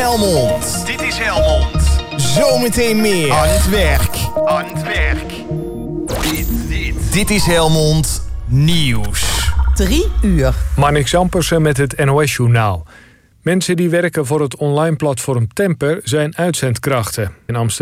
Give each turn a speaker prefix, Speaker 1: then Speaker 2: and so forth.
Speaker 1: Helmond.
Speaker 2: Dit is Helmond.
Speaker 1: Zometeen meer.
Speaker 2: Aan het werk. Aan het werk. Dit is Helmond Nieuws.
Speaker 3: 3 uur.
Speaker 4: Marnix Ampersen met het NOS-journaal. Mensen die werken voor het online platform Temper zijn uitzendkrachten. In Amsterdam